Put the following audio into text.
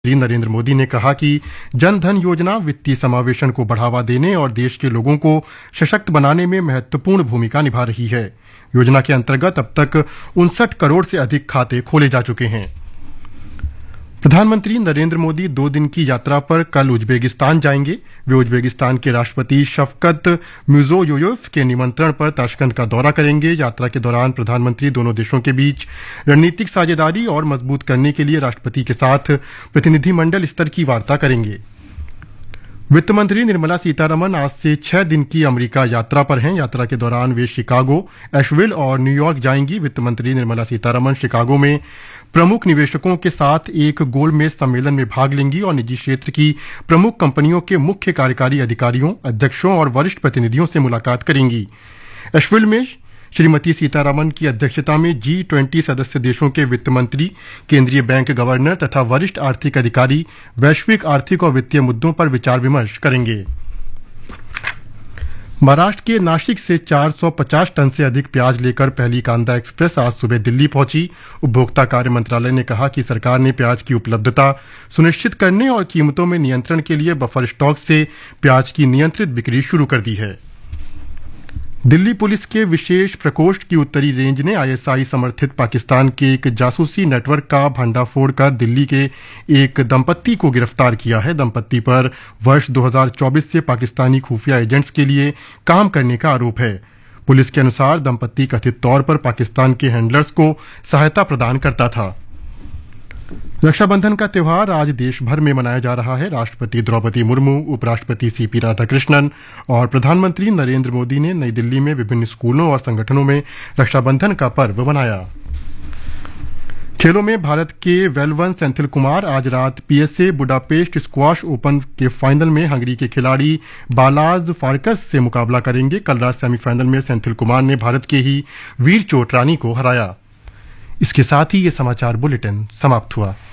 नरेंद्र मोदी ने कहा कि जन धन योजना वित्तीय समावेशन को बढ़ावा देने और देश के लोगों को सशक्त बनाने में महत्वपूर्ण भूमिका निभा रही है। योजना के अंतर्गत अब तक 59 करोड़ से अधिक खाते खोले जा चुके हैं। प्रधानमंत्री नरेंद्र मोदी 2 दिन की यात्रा पर कल उज्बेकिस्तान जाएंगे। वे उज्बेकिस्तान के राष्ट्रपति शफकत मिर्जियोयेव के निमंत्रण पर ताशकंद का दौरा करेंगे। यात्रा के दौरान प्रधानमंत्री दोनों देशों के बीच रणनीतिक साझेदारी और मजबूत करने के लिए राष्ट्रपति के साथ प्रतिनिधिमंडल स्तर की वार्ता करेंगे। वित्त मंत्री निर्मला सीतारमण आज से 6 दिन की अमेरिका यात्रा पर हैं। यात्रा के दौरान वे शिकागो, एशविल और न्यूयॉर्क जाएंगी। वित्त मंत्री निर्मला सीतारमण शिकागो में प्रमुख निवेशकों के साथ एक गोलमेज सम्मेलन में भाग लेंगी और निजी क्षेत्र की प्रमुख कंपनियों के मुख्य कार्यकारी अधिकारियों, अध्यक्षों और वरिष्ठ प्रतिनिधियों से मुलाकात करेंगी। एशविल में श्रीमती सीतारमण की अध्यक्षता में G20 सदस्य देशों के वित्त मंत्री, केंद्रीय बैंक गवर्नर तथा वरिष्ठ आर्थिक अधिकारी वैश्विक आर्थिक और वित्तीय मुद्दों पर विचार विमर्श करेंगे। महाराष्ट्र के नासिक से 450 टन से अधिक प्याज लेकर पहली कांदा एक्सप्रेस आज सुबह दिल्ली पहुंची। उपभोक्ता कार्य मंत्रालय ने कहा कि सरकार ने प्याज की उपलब्धता सुनिश्चित करने और कीमतों में नियंत्रण के लिए बफर स्टॉक से प्याज की नियंत्रित बिक्री शुरू कर दी है। दिल्ली पुलिस के विशेष प्रकोष्ठ की उत्तरी रेंज ने ISI समर्थित पाकिस्तान के एक जासूसी नेटवर्क का भंडाफोड़ कर दिल्ली के एक दंपत्ति को गिरफ्तार किया है। दंपत्ति पर वर्ष 2024 से पाकिस्तानी खुफिया एजेंट्स के लिए काम करने का आरोप है। पुलिस के अनुसार दंपत्ति कथित तौर पर पाकिस्तान के हैंडलर्स को सहायता प्रदान करता था। रक्षाबंधन का त्यौहार आज देश भर में मनाया जा रहा है। राष्ट्रपति द्रौपदी मुर्मू, उपराष्ट्रपति CP राधाकृष्णन और प्रधानमंत्री नरेंद्र मोदी ने नई दिल्ली में विभिन्न स्कूलों और संगठनों में रक्षाबंधन का पर्व मनाया। खेलों में भारत के वेलवन सेंथिल कुमार आज रात PSA बुडापेस्ट स्क्वाश ओपन के फाइनल में हंगरी के खिलाड़ी बालाज फारकस से मुकाबला करेंगे। कल रात सेमीफाइनल में सेंथिल कुमार ने भारत के ही वीर चोटरानी को हराया। इसके साथ ही ये समाचार बुलेटिन समाप्त हुआ।